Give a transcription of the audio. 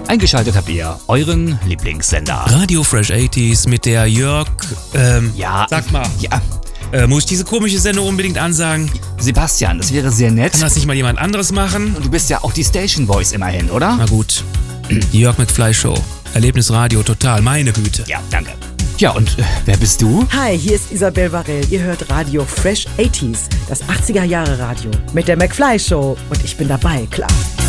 Eingeschaltet habt ihr euren Lieblingssender. Radio Fresh 80s mit der Jörg, sag mal. Ja, muss ich diese komische Sendung unbedingt ansagen? Sebastian, das wäre sehr nett. Kann das nicht mal jemand anderes machen? Du bist ja auch die Station Voice immerhin, oder? Na gut. Die Jörg McFly Show. Erlebnisradio total, meine Güte. Ja, danke. Ja, und wer bist du? Hi, hier ist Isabel Varell. Ihr hört Radio Fresh 80s, das 80er-Jahre-Radio mit der McFly Show. Und ich bin dabei, klar.